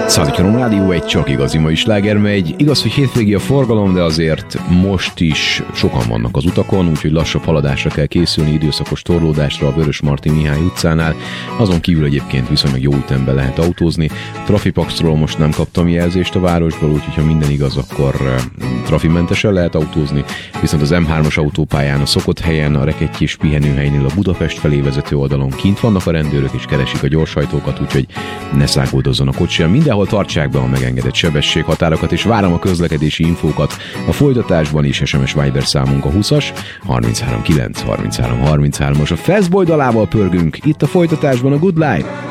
103 Rádió, egy csak igazi mai sláger megy. Igaz, hogy hétvégi a forgalom, de azért most is sokan vannak az utakon, úgyhogy lassabb haladásra kell készülni, időszakos torlódásra a Vörösmarty Mihály utcánál. Azon kívül egyébként viszonylag jó ütemben lehet autózni. Trafipaxról most nem kaptam jelzést a városból, úgyhogy ha minden igaz, akkor trafimentesen lehet autózni. Viszont az M3-as autópályán a szokott helyen, a Rekettyi pihenőhelynél a Budapest felé vezető oldalon kint vannak a rendőrök és keresik a gyorshajtókat, úgyhogy ne száguldozzon a kocsi. Mindenhol tartsák be a megengedett sebességhatárokat, és várom a közlekedési infókat. A folytatásban is SMS Viber számunk a 20-as, 33 9 33 33-as. A Fastboy dalával pörgünk, itt a folytatásban a Good Life.